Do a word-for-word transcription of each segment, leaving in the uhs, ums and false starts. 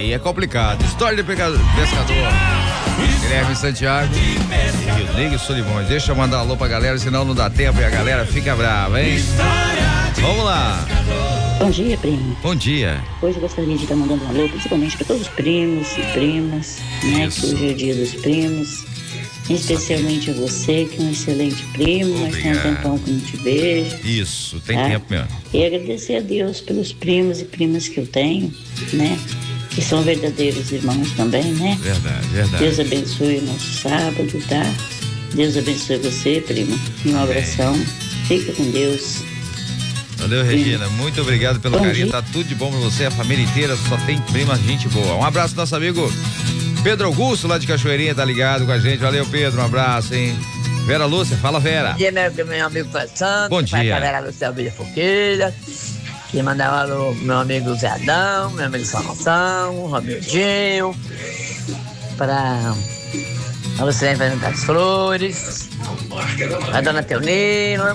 aí é complicado. História de pescador. Guilherme Santiago e o Nego Solimões. Deixa eu mandar um alô pra galera, senão não dá tempo e a galera fica brava, hein? Vamos lá. Bom dia, primo. Bom dia. Hoje eu gostaria de estar mandando um alô, principalmente para todos os primos e primas, né? Isso. Que hoje é o dia dos primos. Especialmente a você, que é um excelente primo, mas tem um tempão que não te vejo. Isso, tem tá? tempo mesmo. E agradecer a Deus pelos primos e primas que eu tenho, né? Que são verdadeiros irmãos também, né? Verdade, verdade. Deus abençoe o nosso sábado, tá? Deus abençoe você, primo. Um abração. Fica com Deus. Valeu, Regina. Muito obrigado pelo Bom carinho. dia. Tá tudo de bom pra você, a família inteira. Só tem prima, gente boa. Um abraço, nosso amigo Pedro Augusto, lá de Cachoeirinha, tá ligado com a gente. Valeu, Pedro. Um abraço, hein? Vera Lúcia, fala, Vera. Bom dia, meu, meu amigo Santos. Bom dia. Pra galera do Céu Vila Foqueira. Queria mandar um alô pro meu amigo Zé Adão, meu amigo Sansão, Romildinho. Pra a Luciane Fernanda das Flores. A dona Teonila.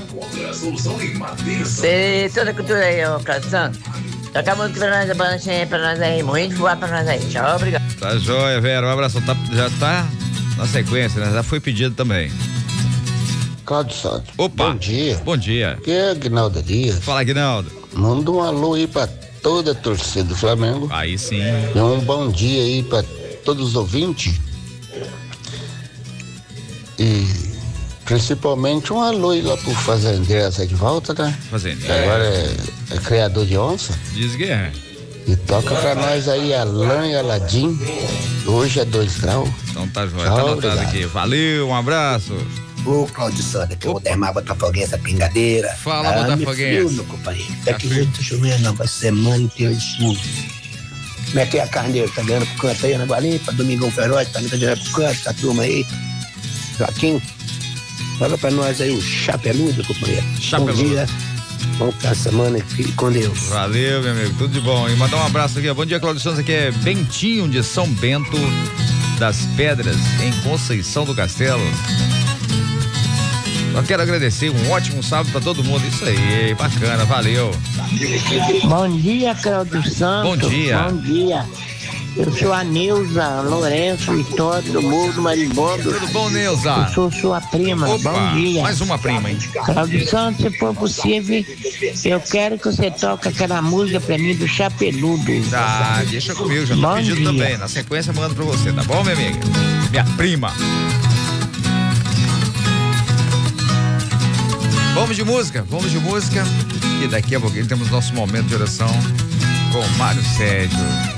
E toda a cultura aí, ô Claudio Santos. Toca a música pra nós, a banchinha pra nós aí, muito voar pra nós aí. Tchau, obrigado. Tá joia, Vera. Um abraço. Tá, já tá na sequência, né? Já foi pedido também. Cláudio Santos. Opa. Bom dia. Bom dia. Que é Aguinaldo Dias. Fala, Aguinaldo. Manda um alô aí pra toda a torcida do Flamengo. Aí sim. E um bom dia aí pra todos os ouvintes. E principalmente um alô aí lá pro fazendeiro essa de volta, né? Fazendeiro. Que agora é, é criador de onça. Diz que é. E toca pra nós aí Alain e Aladim. Hoje é dois graus. Então tá joia. Tchau, Tá anotado obrigado. aqui. Valeu, um abraço. Ô, Claudio Sandra, que eu vou derramar Botafoguense essa pingadeira. Fala, Ah, Botafoguense. me frio, meu companheiro. Até Tá que frio? jeito tá chovendo, não. Vai semana inteira de chuva. Como é que é a Carneiro? Tá ganhando pro canto aí, Ana Gualimpa, Domingão Feroz, tá ganhando pro canto, tá a turma aí. Joaquim, fala pra nós aí o chapeludo, companheiro. Chapeludo. Bom dia. Vamos pra semana e com Deus. Valeu, meu amigo, tudo de bom. E mandar um abraço aqui, ó. Bom dia, Cláudio Santos, aqui é Bentinho de São Bento das Pedras, em Conceição do Castelo. Só quero agradecer, um ótimo sábado pra todo mundo. Isso aí, bacana, valeu. Bom dia, Cláudio Santos. Bom dia. Bom dia. Eu sou a Neuza Lourenço Vitória do Morro do Marimbondo. Tudo bom, Neuza? Eu sou sua prima. Opa, Bom dia. mais uma prima, hein? Cláudio Santos, se for possível, eu quero que você toque aquela música pra mim do Chapeludo. Tá, deixa comigo, já tô Bom pedindo dia. também. Na sequência, eu mando pra você, tá bom, minha amiga? Minha prima. Vamos de música, vamos de música. E daqui a pouquinho temos nosso momento de oração com Mário Sérgio.